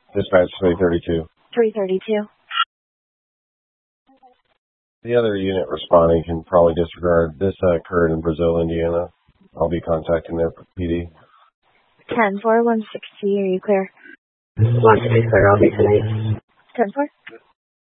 Dispatch 332. 332. The other unit responding can probably disregard. This occurred in Brazil, Indiana. I'll be contacting their PD. 10-4, 160, are you clear? 160, I'll be tonight. 10-4.